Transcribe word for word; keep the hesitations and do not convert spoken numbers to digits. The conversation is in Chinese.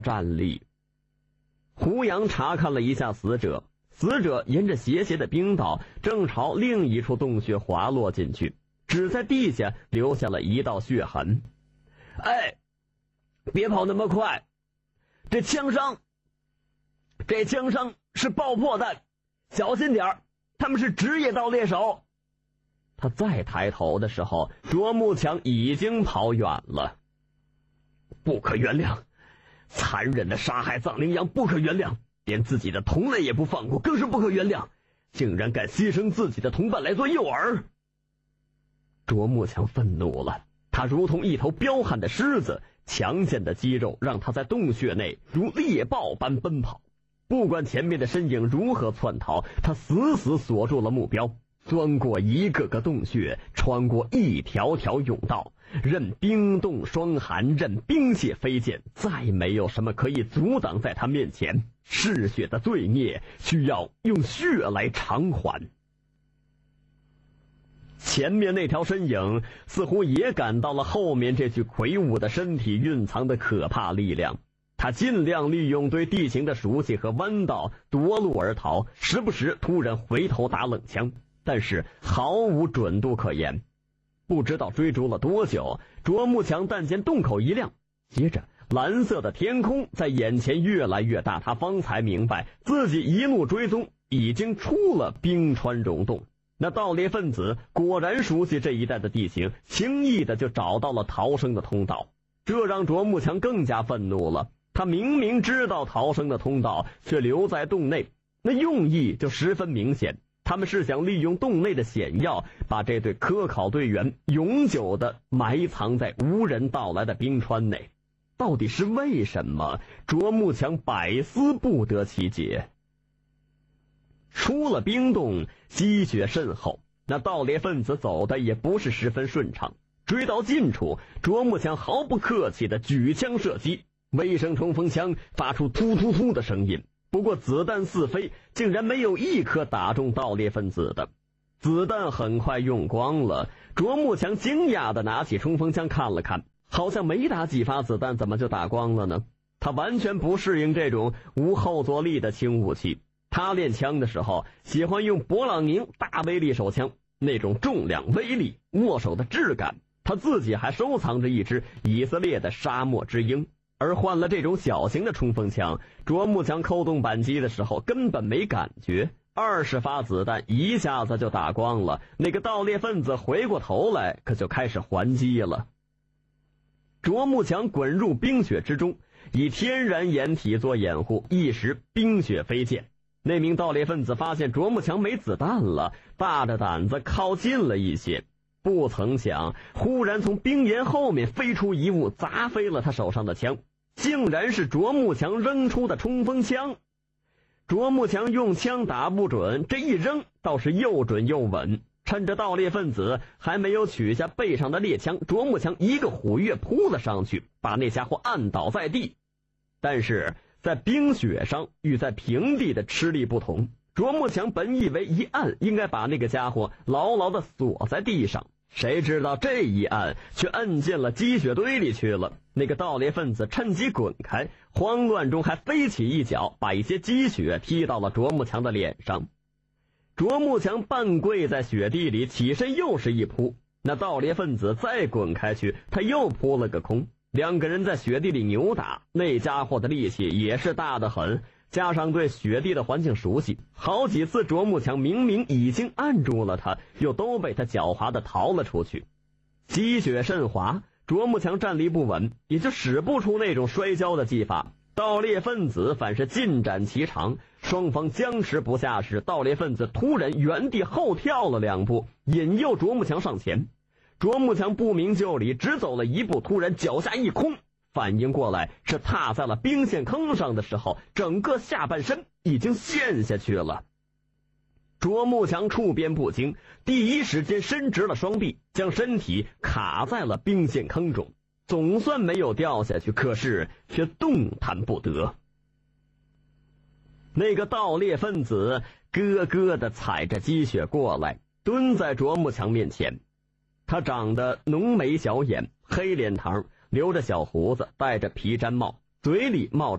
站立。胡杨查看了一下死者，死者沿着斜斜的冰道正朝另一处洞穴滑落进去，只在地下留下了一道血痕。哎，别跑那么快，这枪伤这枪伤是爆破弹，小心点儿，他们是职业盗猎手。他再抬头的时候，卓木强已经跑远了。不可原谅，残忍的杀害藏羚羊不可原谅，连自己的同类也不放过，更是不可原谅，竟然敢牺牲自己的同伴来做诱饵。卓木强愤怒了，他如同一头彪悍的狮子，强健的肌肉让他在洞穴内如猎豹般奔跑。不管前面的身影如何窜逃，他死死锁住了目标，钻过一个个洞穴，穿过一条条甬道，任冰冻霜寒，任冰雪飞溅，再没有什么可以阻挡在他面前。嗜血的罪孽需要用血来偿还。前面那条身影似乎也感到了后面这具魁梧的身体蕴藏的可怕力量，他尽量利用对地形的熟悉和弯道夺路而逃，时不时突然回头打冷枪，但是毫无准度可言。不知道追逐了多久，卓木强但见洞口一亮，接着蓝色的天空在眼前越来越大，他方才明白自己一路追踪已经出了冰川溶洞。那盗猎分子果然熟悉这一带的地形，轻易的就找到了逃生的通道，这让卓木强更加愤怒了。他明明知道逃生的通道，却留在洞内，那用意就十分明显，他们是想利用洞内的险要，把这对科考队员永久的埋藏在无人到来的冰川内。到底是为什么？卓木强百思不得其解。出了冰洞，积雪甚厚，那盗猎分子走的也不是十分顺畅。追到近处，卓木强毫不客气的举枪射击，微声冲锋枪发出突突突的声音，不过子弹四飞，竟然没有一颗打中盗猎分子的。子弹很快用光了，卓木强惊讶地拿起冲锋枪看了看，好像没打几发子弹，怎么就打光了呢？他完全不适应这种无后坐力的轻武器。他练枪的时候喜欢用勃朗宁大威力手枪，那种重量、威力、握手的质感，他自己还收藏着一支以色列的沙漠之鹰。而换了这种小型的冲锋枪，卓木强扣动扳机的时候根本没感觉，二十发子弹一下子就打光了。那个盗猎分子回过头来，可就开始还击了。卓木强滚入冰雪之中，以天然掩体做掩护，一时冰雪飞溅。那名盗猎分子发现卓木强没子弹了，大着胆子靠近了一些，不曾想忽然从冰岩后面飞出一物，砸飞了他手上的枪，竟然是卓木强扔出的冲锋枪。卓木强用枪打不准，这一扔倒是又准又稳。趁着盗猎分子还没有取下背上的猎枪，卓木强一个虎跃扑了上去，把那家伙按倒在地。但是在冰雪上与在平地的吃力不同，卓木强本以为一按应该把那个家伙牢牢地锁在地上，谁知道这一按却摁进了积雪堆里去了。那个盗猎分子趁机滚开，慌乱中还飞起一脚，把一些积雪踢到了卓木强的脸上。卓木强半跪在雪地里，起身又是一扑，那盗猎分子再滚开去，他又扑了个空。两个人在雪地里扭打，那家伙的力气也是大得很，加上对雪地的环境熟悉，好几次卓木强明明已经按住了他，又都被他狡猾地逃了出去。积雪甚滑，卓木强站立不稳，也就使不出那种摔跤的技法。盗猎分子反是尽展其长，双方僵持不下时，盗猎分子突然原地后跳了两步，引诱卓木强上前。卓木强不明就里，只走了一步，突然脚下一空，反应过来是踏在了冰陷坑上的时候，整个下半身已经陷下去了。卓木强触边不惊，第一时间伸直了双臂，将身体卡在了冰陷坑中，总算没有掉下去，可是却动弹不得。那个盗猎分子咯咯地踩着积雪过来，蹲在卓木强面前。他长得浓眉小眼，黑脸膛，留着小胡子，戴着皮毡帽，嘴里冒着